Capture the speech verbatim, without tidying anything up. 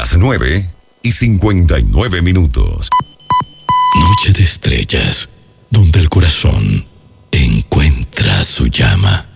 Las nueve y cincuenta y nueve minutos. Noche de estrellas, donde el corazón encuentra su llama.